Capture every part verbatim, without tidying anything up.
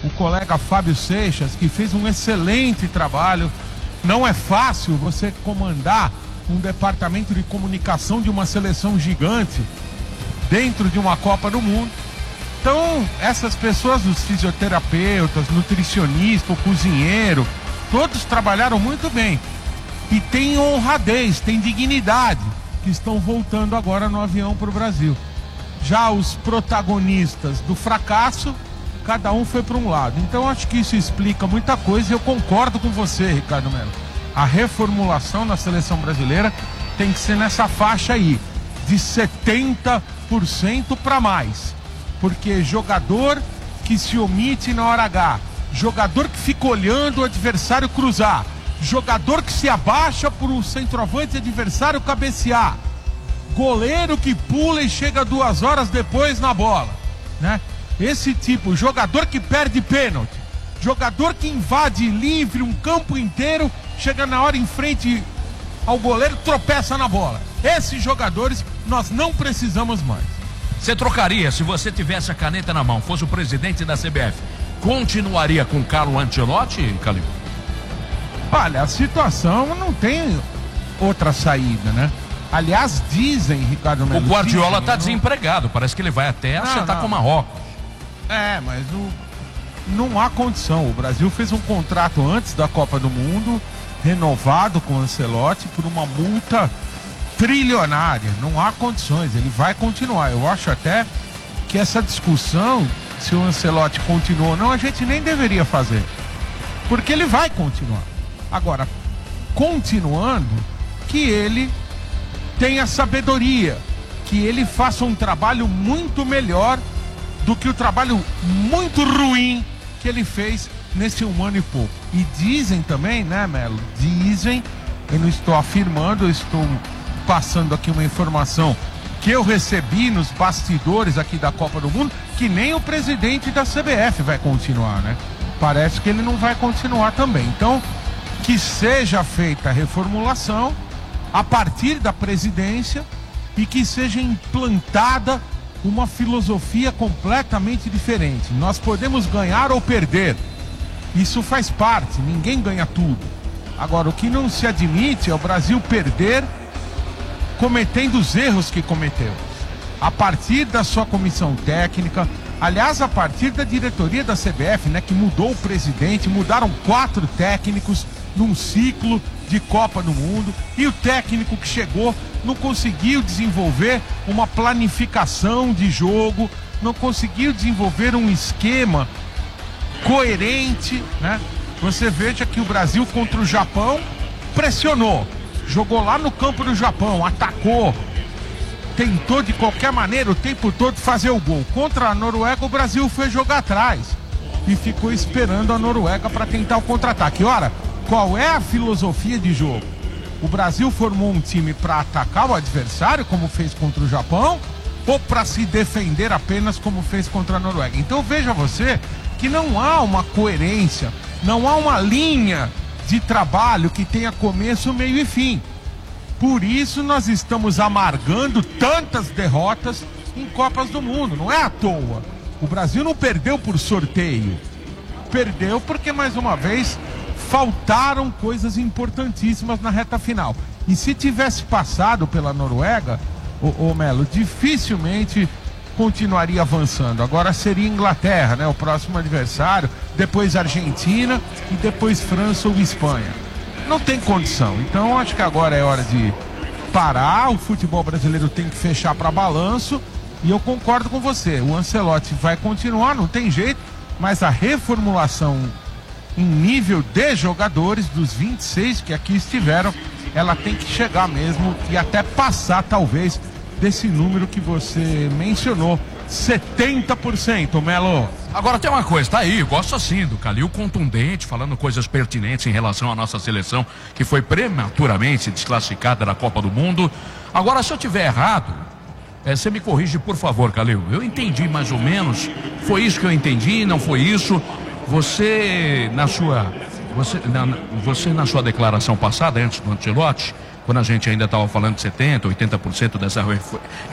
o colega Fábio Seixas, que fez um excelente trabalho. Não é fácil você comandar um departamento de comunicação de uma seleção gigante dentro de uma Copa do Mundo. Então, essas pessoas, os fisioterapeutas, nutricionistas, o cozinheiro, todos trabalharam muito bem. E tem honradez, tem dignidade, que estão voltando agora no avião para o Brasil. Já os protagonistas do fracasso, cada um foi para um lado. Então, acho que isso explica muita coisa e eu concordo com você, Ricardo Melo. A reformulação na seleção brasileira tem que ser nessa faixa aí, de setenta por cento para mais. Porque jogador que se omite na hora H, jogador que fica olhando o adversário cruzar, jogador que se abaixa para o centroavante adversário cabecear, goleiro que pula e chega duas horas depois na bola, né? Esse tipo, jogador que perde pênalti, jogador que invade livre um campo inteiro, chega na hora em frente ao goleiro, tropeça na bola. Esses jogadores nós não precisamos mais. Você trocaria, se você tivesse a caneta na mão, fosse o presidente da C B F, continuaria com Carlo Ancelotti, Calil? Olha, a situação não tem outra saída, né? Aliás, dizem, Ricardo Melo... O Guardiola está não... desempregado, parece que ele vai até acertar com o Marrocos. É, mas o... não há condição. O Brasil fez um contrato antes da Copa do Mundo, renovado com o Ancelotti, por uma multa trilionária. Não há condições, ele vai continuar. Eu acho até que essa discussão, se o Ancelotti continua ou não, a gente nem deveria fazer. Porque ele vai continuar. Agora, continuando, que ele tenha sabedoria, que ele faça um trabalho muito melhor do que o trabalho muito ruim que ele fez nesse um ano e pouco. E dizem também, né, Melo? Dizem, eu não estou afirmando, eu estou passando aqui uma informação que eu recebi nos bastidores aqui da Copa do Mundo, que nem o presidente da C B F vai continuar, né? Parece que ele não vai continuar também. Então, que seja feita a reformulação a partir da presidência e que seja implantada uma filosofia completamente diferente. Nós podemos ganhar ou perder. Isso faz parte, ninguém ganha tudo. Agora, o que não se admite é o Brasil perder cometendo os erros que cometeu. A partir da sua comissão técnica, aliás, a partir da diretoria da C B F, né, que mudou o presidente, mudaram quatro técnicos num ciclo de Copa do Mundo, e o técnico que chegou não conseguiu desenvolver uma planificação de jogo, não conseguiu desenvolver um esquema coerente, né? Você veja que o Brasil contra o Japão pressionou, jogou lá no campo do Japão, atacou, tentou de qualquer maneira o tempo todo fazer o gol. Contra a Noruega, o Brasil foi jogar atrás e ficou esperando a Noruega para tentar o contra-ataque. Ora, qual é a filosofia de jogo? O Brasil formou um time para atacar o adversário, como fez contra o Japão, ou para se defender apenas, como fez contra a Noruega? Então veja você que não há uma coerência, não há uma linha de trabalho que tenha começo, meio e fim. Por isso nós estamos amargando tantas derrotas em Copas do Mundo. Não é à toa. O Brasil não perdeu por sorteio. Perdeu porque, mais uma vez, faltaram coisas importantíssimas na reta final. E se tivesse passado pela Noruega, ô, ô Melo, dificilmente continuaria avançando. Agora seria Inglaterra, né, o próximo adversário, depois Argentina e depois França ou Espanha. Não tem condição. Então acho que agora é hora de parar. O futebol brasileiro tem que fechar para balanço. E eu concordo com você, o Ancelotti vai continuar, não tem jeito, mas a reformulação em nível de jogadores, dos vinte e seis que aqui estiveram, ela tem que chegar mesmo e até passar talvez desse número que você mencionou, setenta por cento, Melo. Agora tem uma coisa, tá aí, eu gosto assim do Calil contundente, falando coisas pertinentes em relação à nossa seleção, que foi prematuramente desclassificada da Copa do Mundo. Agora, se eu tiver errado, é, você me corrige, por favor, Calil. Eu entendi mais ou menos, foi isso que eu entendi, não foi isso. Você, na sua, você, na, você, na sua declaração passada, antes do Ancelotti, quando a gente ainda estava falando de setenta por cento, oitenta por cento dessa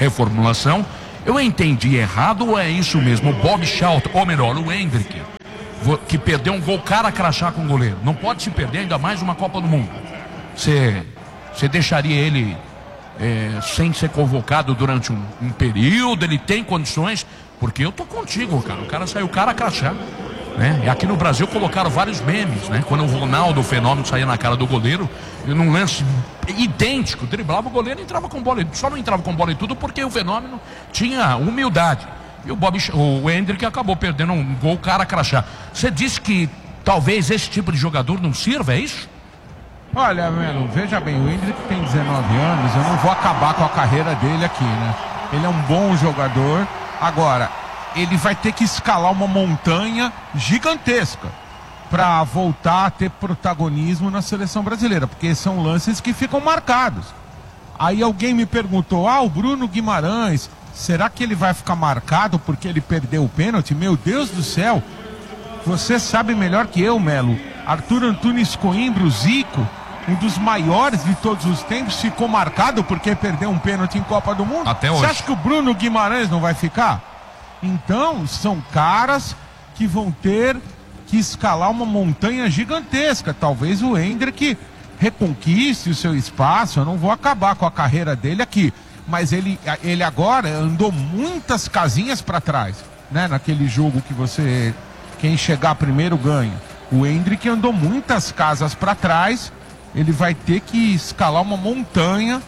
reformulação, eu entendi errado ou é isso mesmo? O Bob Charlton, ou melhor, o Hendrick, que perdeu um gol cara a crachá com o goleiro. Não pode se perder ainda mais uma Copa do Mundo. Você, você deixaria ele é, sem ser convocado durante um, um período? Ele tem condições? Porque eu tô contigo, cara. O cara saiu cara a crachá, né? E aqui no Brasil colocaram vários memes, né? Quando o Ronaldo, o fenômeno, saía na cara do goleiro, num lance idêntico, driblava o goleiro e entrava com bola. Só não entrava com bola e tudo porque o fenômeno tinha humildade. E o Bob, o Hendrick acabou perdendo um gol cara a crachá. Você disse que talvez esse tipo de jogador não sirva, é isso? Olha, Melo, veja bem, o Hendrick tem dezenove anos, eu não vou acabar com a carreira dele aqui, né? Ele é um bom jogador. Agora, ele vai ter que escalar uma montanha gigantesca para voltar a ter protagonismo na seleção brasileira, porque são lances que ficam marcados. Aí alguém me perguntou, ah, o Bruno Guimarães, será que ele vai ficar marcado porque ele perdeu o pênalti? Meu Deus do céu, você sabe melhor que eu, Melo. Arthur Antunes Coimbra, o Zico, um dos maiores de todos os tempos, ficou marcado porque perdeu um pênalti em Copa do Mundo. Até hoje. Você acha que o Bruno Guimarães não vai ficar? Então, são caras que vão ter que escalar uma montanha gigantesca. Talvez o Hendrick reconquiste o seu espaço. Eu não vou acabar com a carreira dele aqui, mas ele, ele agora andou muitas casinhas para trás, né? Naquele jogo que você, quem chegar primeiro ganha. O Hendrick andou muitas casas para trás. Ele vai ter que escalar uma montanha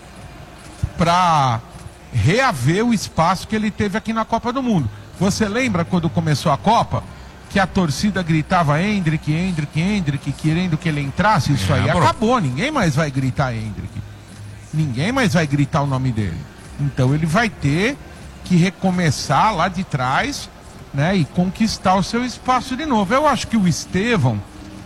para reaver o espaço que ele teve aqui na Copa do Mundo. Você lembra quando começou a Copa, que a torcida gritava Hendrick, Hendrick, Hendrick, querendo que ele entrasse? Isso aí acabou, ninguém mais vai gritar Hendrick. Ninguém mais vai gritar o nome dele. Então ele vai ter que recomeçar lá de trás, né, e conquistar o seu espaço de novo. Eu acho que o Estevão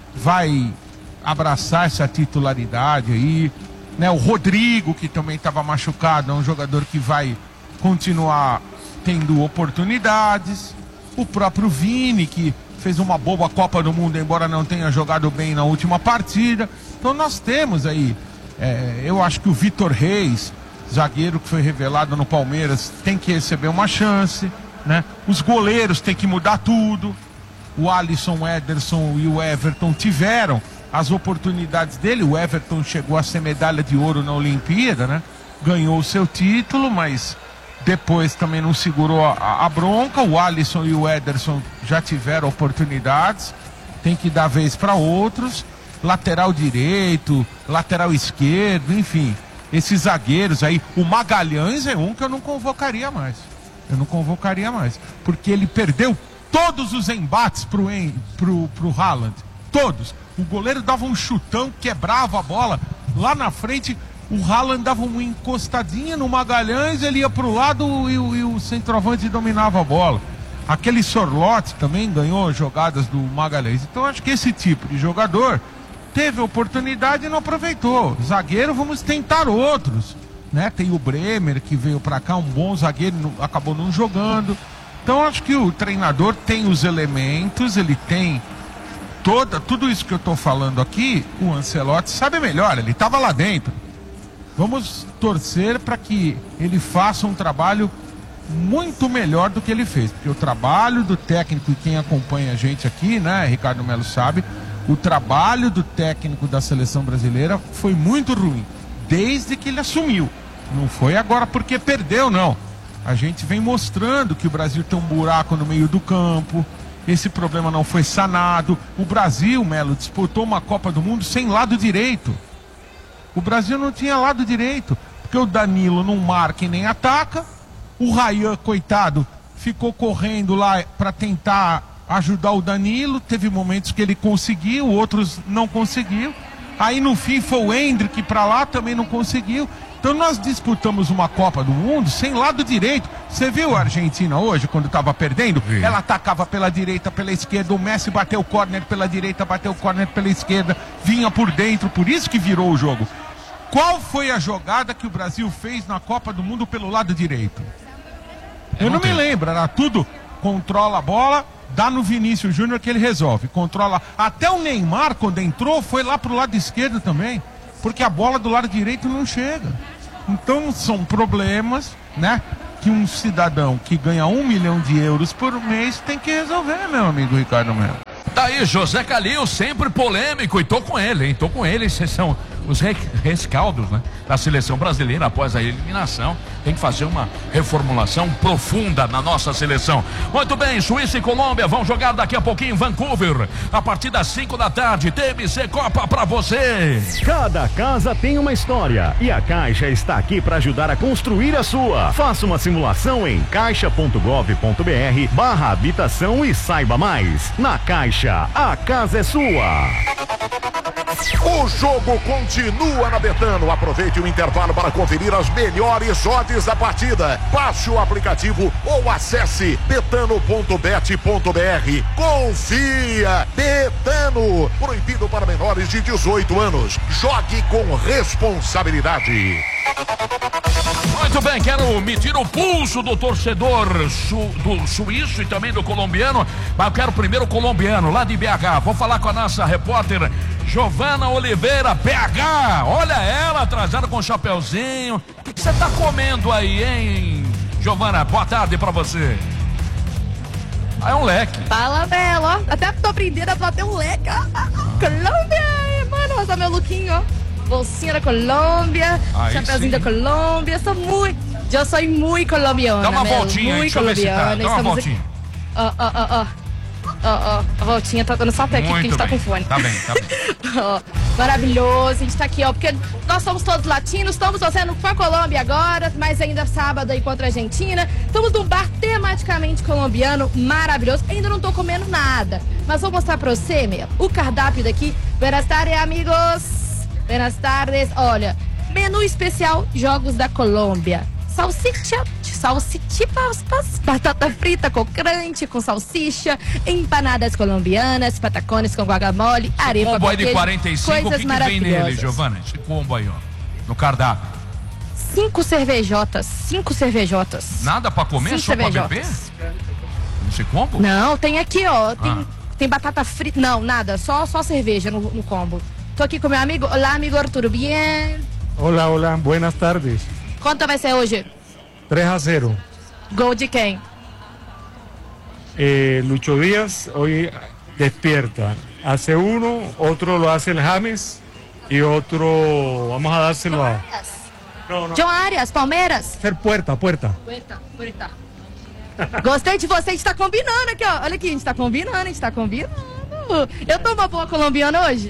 vai abraçar essa titularidade aí, né? O Rodrigo, que também estava machucado, é um jogador que vai continuar tendo oportunidades. O próprio Vini, que fez uma boa Copa do Mundo, embora não tenha jogado bem na última partida. Então nós temos aí, é, eu acho que o Vitor Reis, zagueiro que foi revelado no Palmeiras, tem que receber uma chance, né? Os goleiros têm que mudar tudo. O Alisson, o Ederson e o Everton tiveram as oportunidades dele. O Everton chegou a ser medalha de ouro na Olimpíada, né? Ganhou o seu título, mas depois também não segurou a, a bronca. O Alisson e o Ederson já tiveram oportunidades, tem que dar vez para outros. Lateral direito, lateral esquerdo, enfim, esses zagueiros aí. O Magalhães é um que eu não convocaria mais. Eu não convocaria mais, porque ele perdeu todos os embates pro, pro, pro Haaland, todos. O goleiro dava um chutão, quebrava a bola lá na frente. O Haaland dava uma encostadinha no Magalhães, ele ia pro lado e, e o centroavante dominava a bola. Aquele Sorloth também ganhou jogadas do Magalhães. Então acho que esse tipo de jogador teve oportunidade e não aproveitou. Zagueiro, vamos tentar outros, né? Tem o Bremer que veio para cá, um bom zagueiro, não, acabou não jogando. Então acho que o treinador tem os elementos, ele tem toda, tudo isso que eu estou falando aqui. O Ancelotti sabe melhor, ele estava lá dentro. Vamos torcer para que ele faça um trabalho muito melhor do que ele fez, porque o trabalho do técnico, e quem acompanha a gente aqui, né, Ricardo Melo sabe, o trabalho do técnico da seleção brasileira foi muito ruim, desde que ele assumiu. Não foi agora porque perdeu, não. A gente vem mostrando que o Brasil tem um buraco no meio do campo, esse problema não foi sanado. O Brasil, Melo, disputou uma Copa do Mundo sem lado direito. O Brasil não tinha lado direito, porque o Danilo não marca e nem ataca. O Rayan, coitado, ficou correndo lá para tentar ajudar o Danilo. Teve momentos que ele conseguiu, outros não conseguiu. Aí no fim foi o Hendrick para lá, também não conseguiu. Então nós disputamos uma Copa do Mundo sem lado direito. Você viu a Argentina hoje, quando estava perdendo? Sim. Ela atacava pela direita, pela esquerda. O Messi bateu o córner pela direita, bateu o córner pela esquerda. Vinha por dentro, por isso que virou o jogo. Qual foi a jogada que o Brasil fez na Copa do Mundo pelo lado direito? Eu não, não me lembro, era tudo, controla a bola, dá no Vinícius Júnior que ele resolve, controla. Até o Neymar, quando entrou, foi lá pro lado esquerdo também, porque a bola do lado direito não chega. Então são problemas, né, que um cidadão que ganha um milhão de euros por mês tem que resolver, meu amigo Ricardo Melo. Tá Tá aí, José Calil, sempre polêmico, e tô com ele, hein? Tô com ele, esses são os re rescaldos, né, da seleção brasileira após a eliminação. Tem que fazer uma reformulação profunda na nossa seleção. Muito bem, Suíça e Colômbia vão jogar daqui a pouquinho em Vancouver, a partir das cinco da tarde. T M C Copa pra você. Cada casa tem uma história e a Caixa está aqui para ajudar a construir a sua. Faça uma simulação em caixa ponto gov ponto br barra habitação e saiba mais. Na Caixa, a casa é sua. O jogo continua na Betano. Aproveite o intervalo para conferir as melhores odds da partida. Baixe o aplicativo ou acesse betano ponto bet ponto br. Confia! Betano. Proibido para menores de dezoito anos. Jogue com responsabilidade. Muito bem, quero medir o pulso do torcedor su, do suíço e também do colombiano, mas eu quero primeiro o colombiano, lá de B H. Vou falar com a nossa repórter Giovana Oliveira, B H. Olha ela, atrasada com o chapeuzinho. O que você tá comendo aí, hein, Giovana? Boa tarde pra você. Ah, é um leque. Fala, Belo, ó. Até tô aprendendo a bater um leque, ó. Colômbia, mano, olha meu lookinho, ó. Bolsinha da Colômbia, Aí chapeuzinho sim. da Colômbia. Sou muito, eu sou muito colombiana. Dá uma Melo, voltinha aí, muito deixa eu ver se tá. colombiana. Dá uma Estamos voltinha. Ó, ó, ó, ó. Ó, ó, a voltinha tá dando só até aqui, porque a gente tá bem. com fone. Tá bem, tá bem. Ó, maravilhoso, a gente tá aqui, ó, porque nós somos todos latinos, estamos torcendo com a Colômbia agora, mas ainda sábado aí contra a Argentina. Estamos num bar tematicamente colombiano, maravilhoso. Ainda não tô comendo nada, mas vou mostrar pra você, meu, o cardápio daqui. Buenas tardes, amigos. Buenas tardes. Olha, menu especial Jogos da Colômbia. Salsicha, salsichipas, batata frita com crunch, com salsicha, empanadas colombianas, patacones com guacamole, arepa Combo com aí de queijo, quarenta e cinco, o coisas que, que vem nele, maravilhosas. Giovana? Esse combo aí, ó, no cardápio. Cinco cervejotas, cinco cervejotas. Nada pra comer, Cinco só pra beber? cervejotas. Esse combo? Não, tem aqui, ó, tem, Ah. tem batata frita, não, nada, só, só cerveja no, no combo. Tô aqui com meu amigo, olá amigo, tudo bem? Hola, hola, buenas tardes. Quanto vai ser hoje? tres a cero. Gol de quem? Eh, Lucho Díaz hoy despierta. Hace uno, otro lo hace el James y otro vamos a dárselo a... No, no. John Arias, Palmeiras. Ser puerta, puerta. Puerta, puerta. Gostei de você, a gente tá combinando aqui, ó. Olha aqui, a gente tá combinando, a gente tá combinando. Eu tô uma boa colombiana hoje?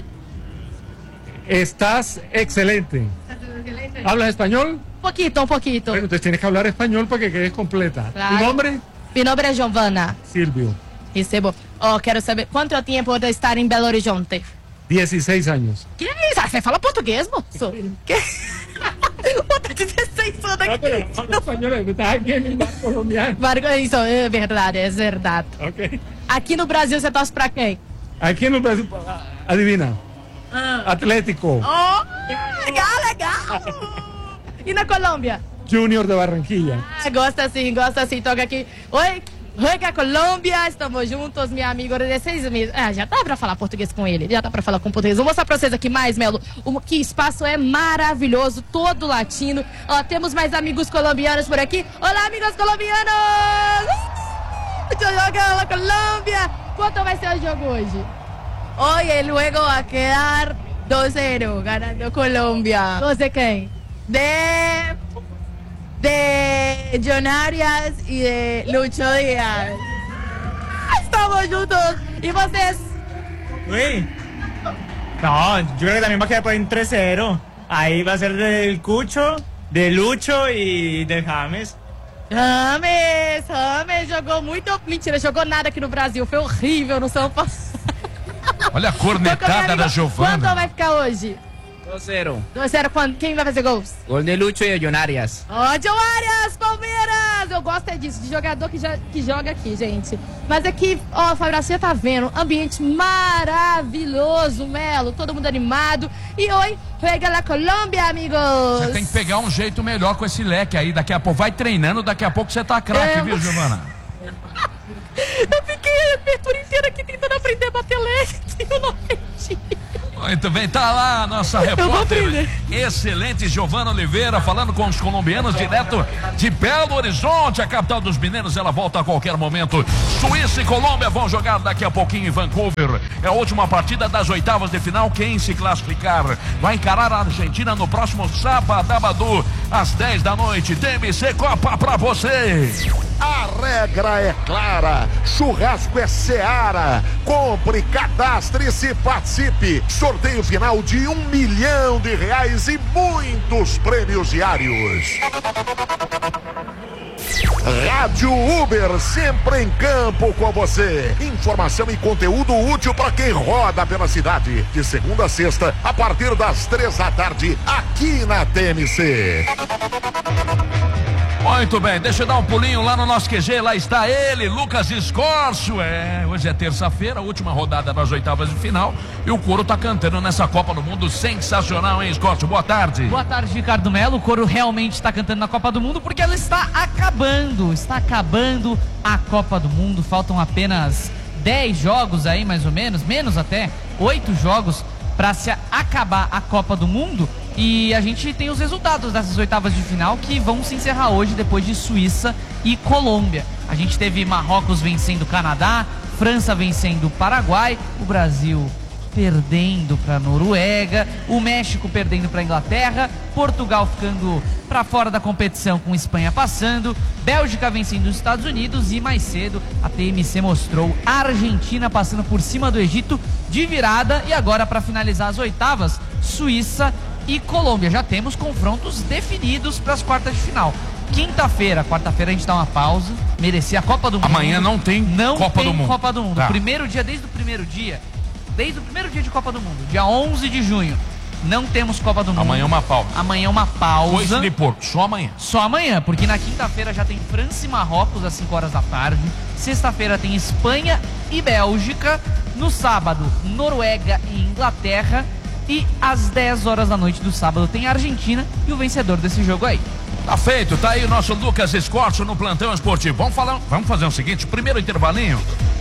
Estás excelente. ¿Hablas español? Poquito, un poquito. Bueno, entonces tienes que hablar español para que quedes completa. Claro. ¿Tu nombre? Mi nombre é Giovana. Silvio. Recebo. Oh, quero saber quanto tempo de estar em Belo Horizonte. dieciséis años. Que isso? Ah, você fala português, moço? Que? Puta, dezesseis anos No, pero aqui. no hablo español, estás aquí en el mar colombiano. Marco, isso é verdade, é verdade. Ok. Aqui no Brasil você torce pra quem? Aquí en el Brasil, adivina. Atlético. Oh, legal, legal. E na Colômbia? Junior de Barranquilla. Ah, gosta sim, gosta sim. Toca aqui. Oi, oi, que é Colômbia. Estamos juntos, meu amigo. dezesseis meses. Ah, já dá pra falar português com ele. Já dá pra falar com português. Vou mostrar pra vocês aqui mais, Melo. O que espaço é maravilhoso, todo latino. Ó, temos mais amigos colombianos por aqui. Olá, amigos colombianos. Joga la Colômbia. Quanto vai ser o jogo hoje? Hoy luego va a quedar dos cero, ganando Colombia. ¿Você quem? De... De John Arias y de Lucho Díaz. Estamos juntos. ¿Y vocês? Uy. No, yo creo que también va a quedar por ahí en tres cero. Ahí va a ser del Cucho, de Lucho y del James. James, James jogou muito... Mentira, jogou nada aqui no Brasil. Foi horrível no São Paulo. Olha a cornetada da Giovana. Quanto vai ficar hoje? dos cero. dois a zero, quando? Quem vai fazer gols? Gol de Lucho e de John Arias. Ó, oh, John Arias, Palmeiras! Eu gosto é disso, de jogador que, já, que joga aqui, gente. Mas aqui, ó, oh, Fabrício, você tá vendo, ambiente maravilhoso, Melo, todo mundo animado. E oi, pega lá Colômbia, amigos! Você tem que pegar um jeito melhor com esse leque aí. Daqui a pouco, vai treinando, daqui a pouco você tá craque, É, viu, Giovana? Eu fiquei a abertura inteira aqui tentando aprender a bater leque, eu não aprendi. Muito bem, tá lá a nossa repórter excelente Giovana Oliveira falando com os colombianos direto de Belo Horizonte, a capital dos mineiros. Ela volta a qualquer momento. Suíça e Colômbia vão jogar daqui a pouquinho em Vancouver. É a última partida das oitavas de final. Quem se classificar vai encarar a Argentina no próximo sábado às dez da noite. T M C Copa pra você. A regra é clara, churrasco é Seara. Compre, cadastre-se, participe. Sorteio final de um milhão de reais e muitos prêmios diários. Rádio Uber, sempre em campo com você. Informação e conteúdo útil para quem roda pela cidade. De segunda a sexta, a partir das três da tarde, aqui na T M C. Muito bem, deixa eu dar um pulinho lá no nosso Q G, lá está ele, Lucas Escorço. É, hoje é terça-feira, última rodada das oitavas de final, e o Coro tá cantando nessa Copa do Mundo sensacional, hein, Escorço? Boa tarde. Boa tarde, Ricardo Melo. O Coro realmente está cantando na Copa do Mundo porque ela está acabando, está acabando a Copa do Mundo. Faltam apenas dez jogos aí, mais ou menos, menos até, oito jogos para se acabar a Copa do Mundo. E a gente tem os resultados dessas oitavas de final que vão se encerrar hoje depois de Suíça e Colômbia. A gente teve Marrocos vencendo o Canadá, França vencendo o Paraguai, o Brasil perdendo para a Noruega, o México perdendo para a Inglaterra, Portugal ficando para fora da competição com Espanha passando, Bélgica vencendo os Estados Unidos e mais cedo a T M C mostrou a Argentina passando por cima do Egito de virada. E agora, para finalizar as oitavas, Suíça e Colômbia. Já temos confrontos definidos para as quartas de final. Quinta-feira, quarta-feira a gente dá uma pausa, merecia a Copa do Mundo. Amanhã não tem não Copa tem do Mundo. Copa do Mundo. Tá. Primeiro dia, desde o primeiro dia, desde o primeiro dia de Copa do Mundo, dia onze de junho, não temos Copa do Mundo. Amanhã é uma pausa. Amanhã é uma pausa. Coice de porco, só amanhã. Só amanhã, porque na quinta-feira já tem França e Marrocos às cinco horas da tarde. Sexta-feira tem Espanha e Bélgica. No sábado, Noruega e Inglaterra. E às dez horas da noite do sábado tem a Argentina e o vencedor desse jogo aí. Tá feito, tá aí o nosso Lucas Escorço no Plantão Esportivo. Vamos falar, vamos fazer o seguinte, primeiro intervalinho.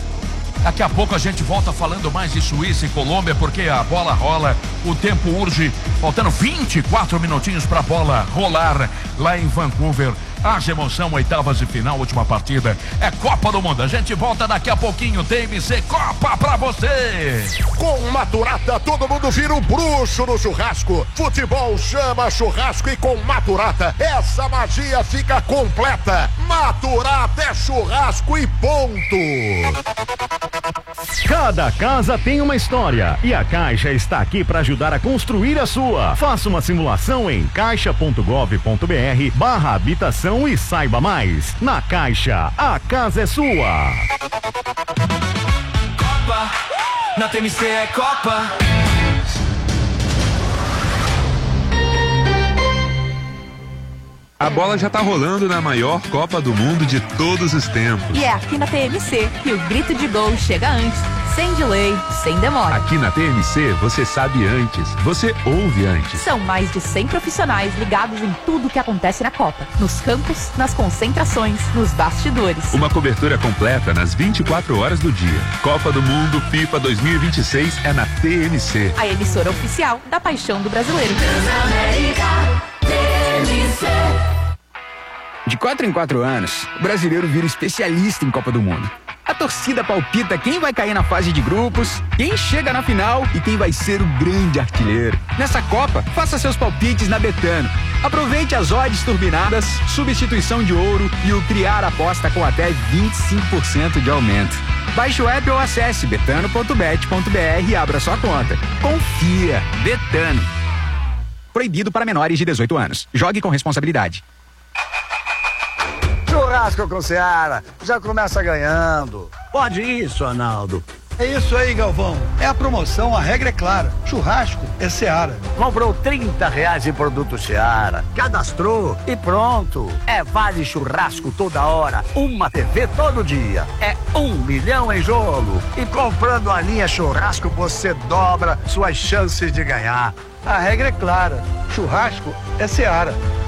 Daqui a pouco a gente volta falando mais de Suíça e Colômbia, porque a bola rola, o tempo urge, faltando vinte e quatro minutinhos pra bola rolar lá em Vancouver. Haja emoção, oitavas de final, última partida, é Copa do Mundo. A gente volta daqui a pouquinho, T M C Copa pra você. Com Maturata, todo mundo vira um bruxo no churrasco. Futebol chama churrasco e com Maturata, essa magia fica completa. Maturata é churrasco e ponto. Cada casa tem uma história e a Caixa está aqui para ajudar a construir a sua. Faça uma simulação em caixa ponto gov ponto br barra habitação e saiba mais. Na Caixa, a casa é sua. Copa, na T M C é Copa. A bola já tá rolando na maior Copa do Mundo de todos os tempos. E é aqui na T M C que o grito de gol chega antes, sem delay, sem demora. Aqui na T M C você sabe antes, você ouve antes. São mais de cem profissionais ligados em tudo que acontece na Copa. Nos campos, nas concentrações, nos bastidores. Uma cobertura completa nas vinte e quatro horas do dia. Copa do Mundo FIFA dois mil e vinte e seis é na T M C. A emissora oficial da paixão do brasileiro. De quatro em quatro anos, o brasileiro vira especialista em Copa do Mundo. A torcida palpita quem vai cair na fase de grupos, quem chega na final e quem vai ser o grande artilheiro. Nessa Copa, faça seus palpites na Betano. Aproveite as odds turbinadas, substituição de ouro e o criar aposta com até vinte e cinco por cento de aumento. Baixe o app ou acesse betano ponto bet ponto br e abra sua conta. Confia, Betano. Proibido para menores de dezoito anos. Jogue com responsabilidade. Churrasco com Seara, já começa ganhando. Pode isso, Arnaldo. É isso aí, Galvão. É a promoção, a regra é clara. Churrasco é Seara. Comprou trinta reais em produto Seara, cadastrou e pronto. É vale churrasco toda hora, uma T V todo dia. É um milhão em jogo. E comprando a linha churrasco, você dobra suas chances de ganhar. A regra é clara. Churrasco é Seara.